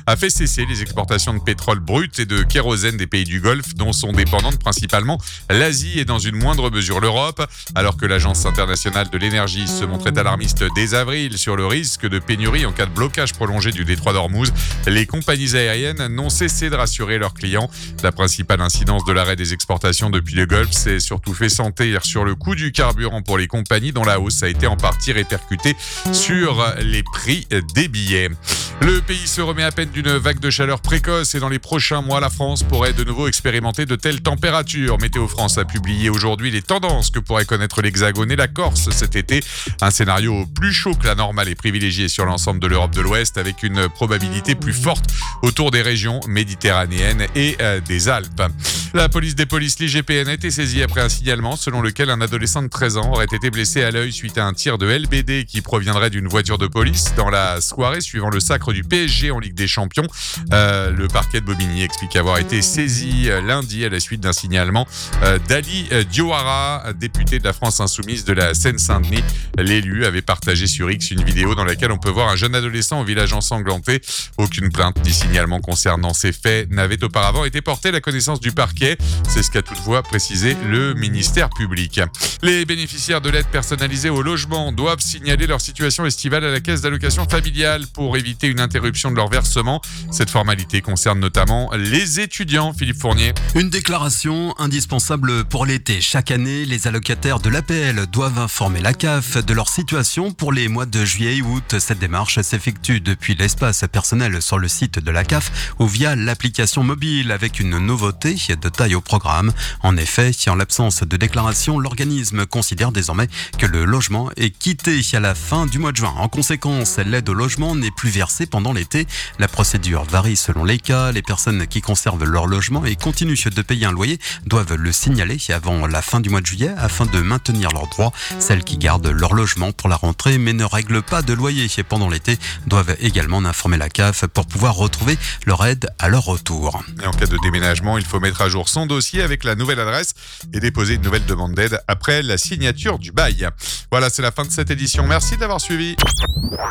a fait cesser les exportations de pétrole brut et de kérosène des pays du Golfe, dont sont dépendantes principalement l'Asie et dans une moindre mesure l'Europe. Alors que l'Agence internationale de l'énergie se montrait alarmiste dès avril sur le risque de pénurie en cas de blocage prolongé du détroit d'Ormuz, les compagnies aériennes n'ont cessé de rassurer leurs clients. La principale incidence de l'arrêt des exportations depuis le Golfe s'est surtout fait sentir sur le coût du carburant pour les compagnies, dont la hausse a été en partie répercutée sur les prix des billets. Le pays se remet à peine d'une vague de chaleur précoce et dans les prochains mois, la France pourrait de nouveau expérimenter de telles températures. Météo France a publié aujourd'hui les tendances que pourrait connaître l'Hexagone et la Corse cet été. Un scénario plus chaud que la normale est privilégié sur l'ensemble de l'Europe de l'Ouest, avec une probabilité plus forte autour des régions méditerranéennes et des Alpes. La police des polices, l'IGPN, a été saisie après un signalement selon lequel un adolescent de 13 ans aurait été blessé à l'œil suite à un tir de LBD qui proviendrait d'une voiture de police dans la soirée suivant le sacre du PSG en Ligue des Champions. Le parquet de Bobigny explique avoir été saisi lundi à la suite d'un signalement d'Ali Diawara, député de la France Insoumise de la Seine-Saint-Denis. L'élu avait partagé sur X une vidéo dans laquelle on peut voir un jeune adolescent au village ensanglanté. Aucune plainte ni signalement concernant ces faits n'avait auparavant été porté à la connaissance du parquet. C'est ce qu'a toutefois précisé le ministère public. Les bénéficiaires de l'aide personnalisée au logement doivent signaler leur situation estivale à la caisse d'allocation familiale pour éviter une interruption de leur versement. Cette formalité concerne notamment les étudiants. Philippe Fournier. Une déclaration indispensable pour l'été. Chaque année, les allocataires de l'APL doivent informer la CAF de leur situation pour les mois de juillet et août. Cette démarche s'effectue depuis l'espace personnel sur le site de la CAF ou via l'application mobile avec une nouveauté de taille au programme. En effet, en l'absence de déclaration, l'organisme considère désormais que le logement est quitté à la fin du mois de juin. En conséquence, l'aide au logement n'est plus versée pendant l'été. La procédure varie selon les cas. Les personnes qui conservent leur logement et continuent de payer un loyer doivent le signaler avant la fin du mois de juillet afin de maintenir leurs droits. Celles qui gardent leur logement pour la rentrée mais ne règlent pas de loyer pendant l'été doivent également informer la CAF pour pouvoir retrouver leur aide à leur retour. Et en cas de déménagement, il faut mettre à jour son dossier avec la nouvelle adresse et déposer une nouvelle demande d'aide après la signature du bail. Voilà, c'est la fin de cette édition. Merci de l'avoir suivi.